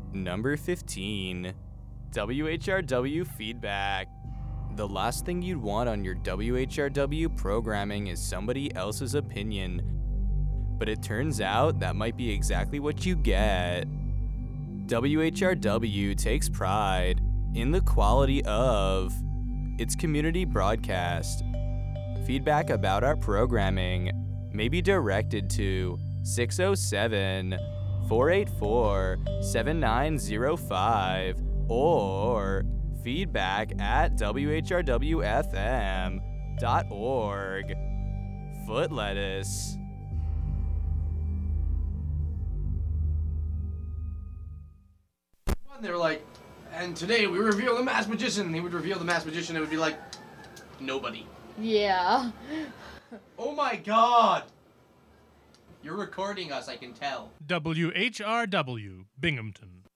Number 15. WHRW feedback. The last thing you'd want on your WHRW programming is somebody else's opinion. But it turns out that might be exactly what you get. WHRW takes pride in the quality of its community broadcast. Feedback about our programming may be directed to 607-484-7905 or feedback@whrwfm.org. Foot lettuce. And they were like, and today we reveal the masked magician. And he would reveal the masked magician. It would be like, nobody. Yeah. Oh my god! You're recording us, I can tell. WHRW, Binghamton.